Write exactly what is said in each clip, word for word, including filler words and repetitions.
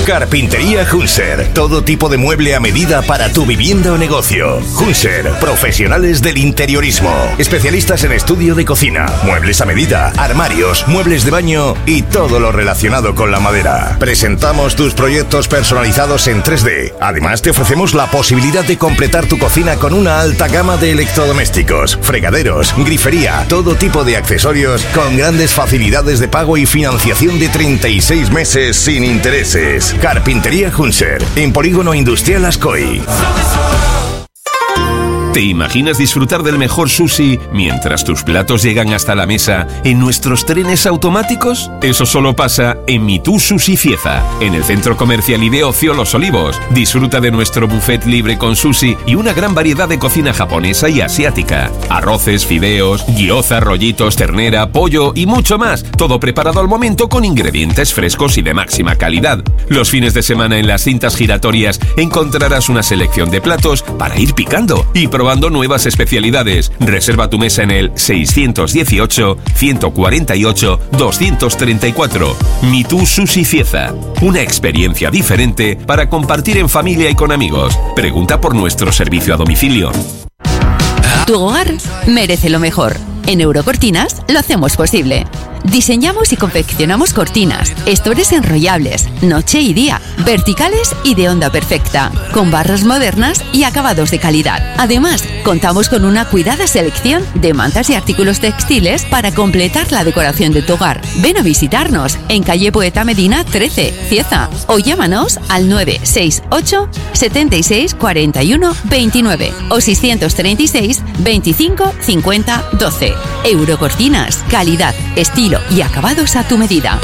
Carpintería Hunser. Todo tipo de mueble a medida para tu vivienda o negocio. Hunser, profesionales del interiorismo. Especialistas en estudio de cocina, muebles a medida, armarios, muebles de baño y todo lo relacionado con la madera. Presentamos tus proyectos personalizados en tres D. Además, te ofrecemos la posibilidad de completar tu cocina con una alta gama de electrodomésticos, fregaderos, grifería, todo tipo de accesorios con grandes facilidades de pago y financiación de treinta y seis meses sin intereses. Carpintería Hunser, en Polígono Industrial Ascoy. ¿Te imaginas disfrutar del mejor sushi mientras tus platos llegan hasta la mesa en nuestros trenes automáticos? Eso solo pasa en Mitú Sushi Cieza, en el centro comercial y de ocio Los Olivos. Disfruta de nuestro buffet libre con sushi y una gran variedad de cocina japonesa y asiática. Arroces, fideos, gyoza, rollitos, ternera, pollo y mucho más. Todo preparado al momento con ingredientes frescos y de máxima calidad. Los fines de semana en las cintas giratorias encontrarás una selección de platos para ir picando y probando nuevas especialidades. Reserva tu mesa en el seiscientos dieciocho, ciento cuarenta y ocho, doscientos treinta y cuatro. Mitú Sushi Cieza. Una experiencia diferente para compartir en familia y con amigos. Pregunta por nuestro servicio a domicilio. Tu hogar merece lo mejor. En Eurocortinas lo hacemos posible. Diseñamos y confeccionamos cortinas, estores enrollables, noche y día, verticales y de onda perfecta, con barras modernas y acabados de calidad. Además, contamos con una cuidada selección de mantas y artículos textiles para completar la decoración de tu hogar. Ven a visitarnos en calle Poeta Medina trece, Cieza, o llámanos al nueve seis ocho, setenta y seis, cuarenta y uno, veintinueve o seiscientos treinta y seis, veinticinco, cincuenta, doce. Eurocortinas, calidad, estilo y acabados a tu medida.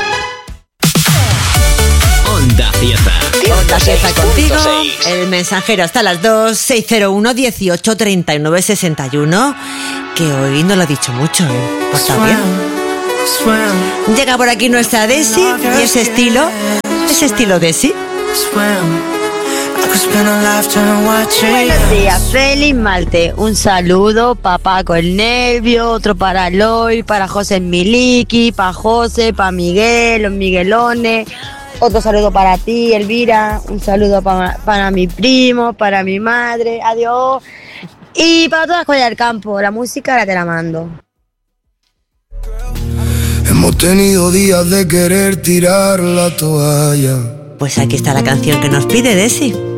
Onda Cieza. Onda Cieza contigo. El mensajero hasta las dos, seis cero uno, dieciocho, treinta y nueve, sesenta y uno. Que hoy no lo he dicho mucho, ¿eh? Pues está bien. Llega por aquí nuestra Desi y ese estilo, ese estilo Desi. Buenos días, feliz Malte. Un saludo para Paco el Nervio, otro para Eloy, para José Miliki, para José, para Miguel, los Miguelones. Otro saludo para ti, Elvira. Un saludo para, para mi primo, para mi madre. Adiós. Y para todas las cosas del campo. La música ahora te la mando. Hemos tenido días de querer tirar la toalla. Pues aquí está la canción que nos pide Desi.